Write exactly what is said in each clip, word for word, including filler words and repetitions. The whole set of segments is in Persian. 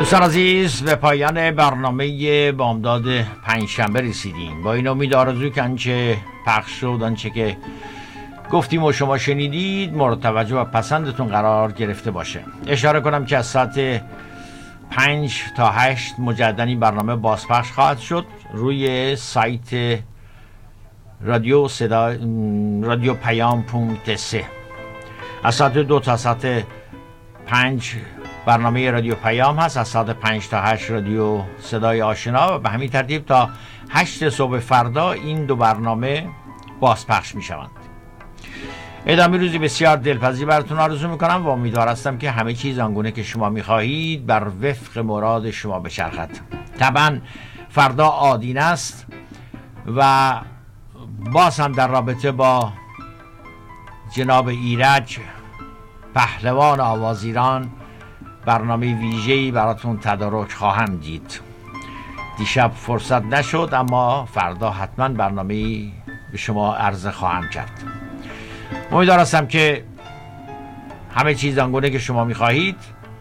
دوستان عزیز، به پایان برنامه بامداد پنجشنبه رسیدیم. با این امید آرزوی که آنچه پخش شد، آنچه که گفتیم و شما شنیدید مورد توجه و پسندتون قرار گرفته باشه. اشاره کنم که از ساعت پنج تا هشت مجددا این برنامه بازپخش خواهد شد روی سایت رادیو صدا رادیو پیام پونکت سه. از ساعت دو تا ساعت پنج برنامه رادیو پیام هست، از ساعت پنج تا هشت رادیو صدای آشنا، و به همین ترتیب تا هشت صبح فردا این دو برنامه بازپخش می شوند. ادامه روزی بسیار دلپذیر براتون آرزو میکنم و امیدوار هستم که همه چیز آنگونه که شما میخواهید بر وفق مراد شما بچرخد. طبعا فردا آدین است و باز هم در رابطه با جناب ایرج پهلوان آواز ایران برنامه ویژه‌ای براتون تدارک خواهم دید. دیشب فرصت نشد، اما فردا حتما برنامه‌ای به شما عرضه خواهم کرد. امیدوار هستم که همه چیز آنگونه که شما میخواهید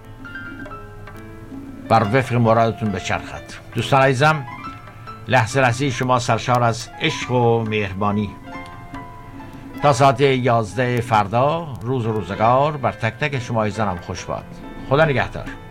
بر وفق مرادتون بچرخد. دوستان عزیزم، لحظه لحظه شما سرشار از عشق و مهربانی. تا ساعت یازده فردا روز و روزگار بر تک تک شما عزیزانم خوش باد. خدا نگهدار.